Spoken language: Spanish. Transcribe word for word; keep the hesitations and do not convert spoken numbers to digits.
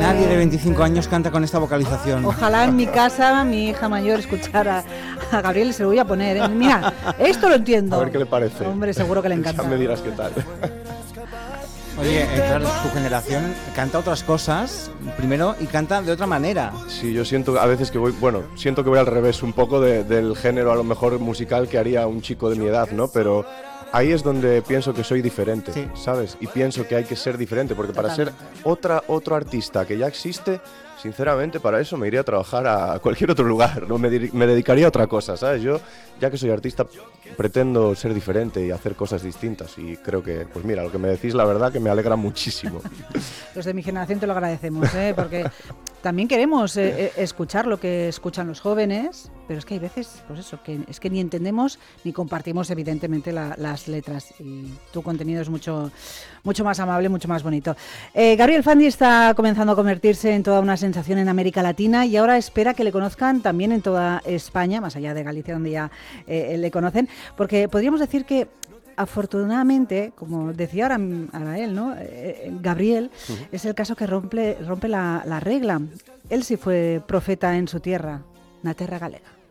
nadie de veinticinco años canta con esta vocalización. Ojalá en mi casa mi hija mayor escuchara a Gabriel, se lo voy a poner. ¿eh? Mira, esto lo entiendo. A ver qué le parece. Hombre, seguro que le encanta. Ya me dirás qué tal. Oye, eh, claro, tu generación canta otras cosas, primero, y canta de otra manera. Sí, yo siento a veces que voy, bueno, siento que voy al revés un poco de, del género a lo mejor musical que haría un chico de mi edad, ¿no? Pero ahí es donde pienso que soy diferente, sí. ¿Sabes? Y pienso que hay que ser diferente, porque para Totalmente. ser otra, otro artista que ya existe, sinceramente, para eso me iría a trabajar a cualquier otro lugar, ¿no? me, me dedicaría a otra cosa, ¿sabes? Yo, ya que soy artista, pretendo ser diferente y hacer cosas distintas, y creo que, pues mira, lo que me decís, la verdad que me alegra muchísimo. Los de mi generación te lo agradecemos, ¿eh? Porque también queremos eh, escuchar lo que escuchan los jóvenes, pero es que hay veces, pues eso, que es que ni entendemos ni compartimos evidentemente la, las letras, y tu contenido es mucho, mucho más amable, mucho más bonito. Eh, Gabriel Fandi está comenzando a convertirse en toda una sensación en América Latina y ahora espera que le conozcan también en toda España, más allá de Galicia, donde ya eh, le conocen, porque podríamos decir que afortunadamente, como decía ahora, ahora él, ¿no? Eh, Gabriel uh-huh. es el caso que rompe, rompe la, la regla. Él sí fue profeta en su tierra, na terra galega.